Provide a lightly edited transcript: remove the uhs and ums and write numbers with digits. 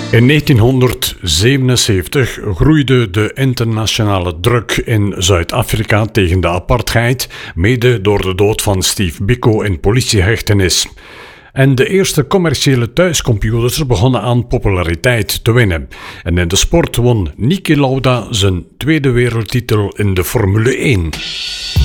In 1977 groeide de internationale druk in Zuid-Afrika tegen de apartheid, mede door de dood van Steve Biko in politiehechtenis. En de eerste commerciële thuiscomputers begonnen aan populariteit te winnen. En in de sport won Niki Lauda zijn tweede wereldtitel in de Formule 1.